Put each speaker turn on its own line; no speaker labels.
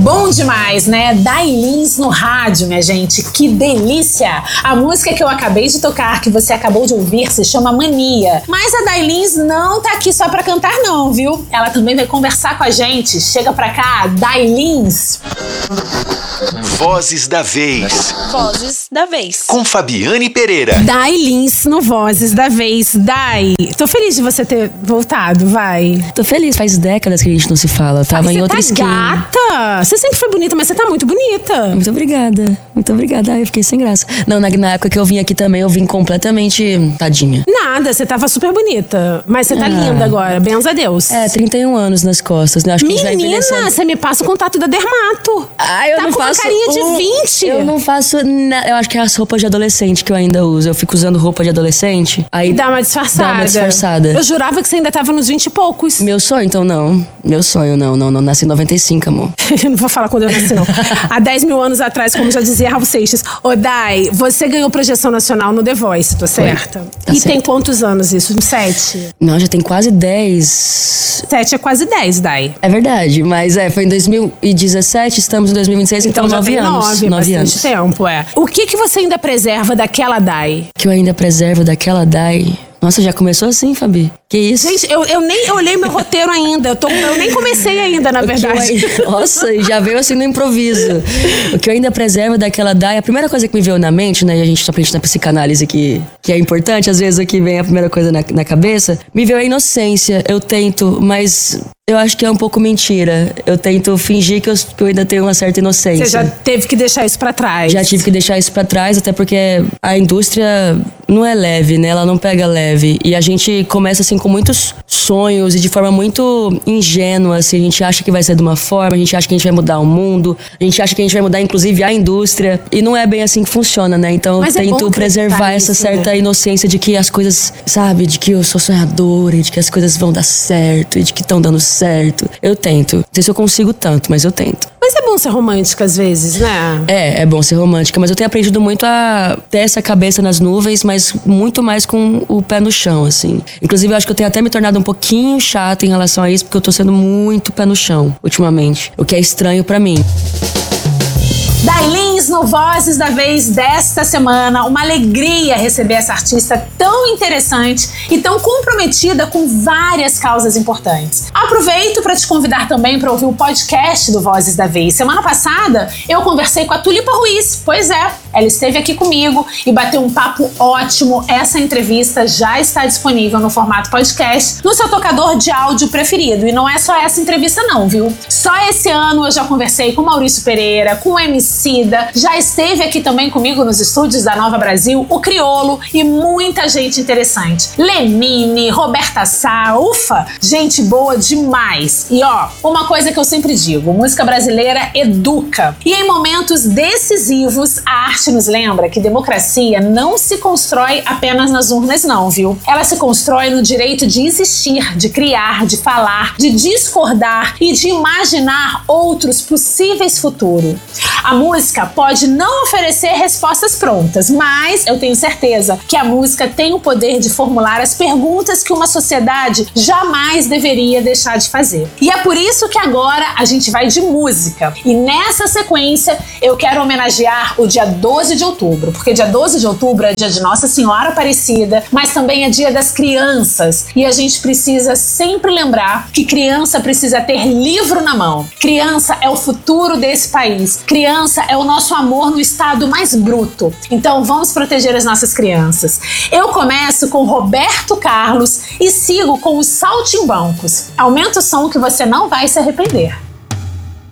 Bom demais, né? Dailins no rádio, minha gente. Que delícia! A música que eu acabei de tocar, que você acabou de ouvir, se chama Mania. Mas a Dailins não tá aqui só pra cantar não, viu? Ela também vai conversar com a gente. Chega pra cá, Dailins.
Vozes da Vez.
Vozes da Vez.
Com Fabiane Pereira.
Dailins no Vozes da Vez. Dai, tô feliz de você ter voltado, vai.
Tô feliz, faz décadas que a gente não se fala. Tava em outra skin.
Gata! Você sempre foi bonita, mas você tá muito bonita.
Muito obrigada. Muito obrigada. Ai, eu fiquei sem graça. Não, na época que eu vim aqui também, eu vim completamente tadinha.
Nada, você tava super bonita. Mas você tá linda agora, benza a Deus.
31 anos nas costas, né? Acho que
menina, você me passa o contato da Dermato.
Ai, eu
tá
não
com
faço
uma carinha de 20.
Eu não faço nada. Eu acho que é as roupas de adolescente que eu ainda uso. Eu fico usando roupa de adolescente. Aí
dá uma disfarçada.
Dá uma disfarçada.
Eu jurava que você ainda tava nos 20 e poucos.
Meu sonho, então não. Meu sonho, não. Nasci em 95, amor.
Eu não vou falar quando eu nasci, não. Há 10 mil anos atrás, como já dizia Raul Seixas. Ô, Dai, você ganhou projeção nacional no The Voice, tô certa?
Tá
e
certo.
tem quantos anos isso? 7?
Não, já tem quase 10.
7 é quase 10, Dai.
É verdade, mas foi em 2017, estamos em 2026, então 9 anos. 9 anos.
Tempo, O que você ainda preserva daquela Dai?
Que eu ainda preservo daquela Dai? Nossa, já começou assim, Fabi? Que isso?
Gente, eu nem olhei meu roteiro ainda. Eu nem comecei ainda, na verdade.
Nossa, já veio assim no improviso. O que eu ainda preservo daquela Dai, a primeira coisa que me veio na mente, né? E a gente tá aprendendo na psicanálise que é importante, às vezes aqui vem a primeira coisa na cabeça. Me veio a inocência. Eu tento, mas eu acho que é um pouco mentira. Eu tento fingir que eu ainda tenho uma certa inocência.
Você já teve que deixar isso pra trás.
Já tive que deixar isso pra trás, até porque a indústria não é leve, né? Ela não pega leve. E a gente começa assim com muitos sonhos e de forma muito ingênua, assim. A gente acha que vai ser de uma forma, a gente acha que a gente vai mudar o mundo, a gente acha que a gente vai mudar inclusive a indústria. E não é bem assim que funciona, né? Então eu tento preservar essa certa inocência de que as coisas, sabe? De que eu sou sonhadora, e de que as coisas vão dar certo, e de que estão dando certo. Eu tento. Não sei se eu consigo tanto, mas eu tento.
Mas é bom ser romântica às vezes, né?
É bom ser romântica, mas eu tenho aprendido muito a ter essa cabeça nas nuvens, mas muito mais com o pé no chão, assim. Inclusive, eu acho que eu tenho até me tornado um pouquinho chata em relação a isso, porque eu tô sendo muito pé no chão, ultimamente. O que é estranho pra mim.
Dailins no Vozes da Vez desta semana. Uma alegria receber essa artista tão interessante e tão comprometida com várias causas importantes. Aproveito para te convidar também para ouvir o podcast do Vozes da Vez. Semana passada eu conversei com a Tulipa Ruiz. Pois é, ela esteve aqui comigo e bateu um papo ótimo. Essa entrevista já está disponível no formato podcast no seu tocador de áudio preferido. E não é só essa entrevista não, viu? Só esse ano eu já conversei com Maurício Pereira, com o Emicida, já esteve aqui também comigo nos estúdios da Nova Brasil, o Criolo e muita gente interessante. Lemine, Roberta Sá, ufa, gente boa demais. E uma coisa que eu sempre digo, música brasileira educa. E em momentos decisivos, a arte nos lembra que democracia não se constrói apenas nas urnas não, viu? Ela se constrói no direito de existir, de criar, de falar, de discordar e de imaginar outros possíveis futuros. A música pode não oferecer respostas prontas, mas eu tenho certeza que a música tem o poder de formular as perguntas que uma sociedade jamais deveria deixar de fazer. E é por isso que agora a gente vai de música. E nessa sequência eu quero homenagear o dia 12 de outubro, porque dia 12 de outubro é dia de Nossa Senhora Aparecida, mas também é dia das crianças. E a gente precisa sempre lembrar que criança precisa ter livro na mão. Criança é o futuro desse país. Criança é o nosso amor no estado mais bruto. Então vamos proteger as nossas crianças. Eu começo com Roberto Carlos e sigo com os Saltimbancos. Aumenta o som que você não vai se arrepender.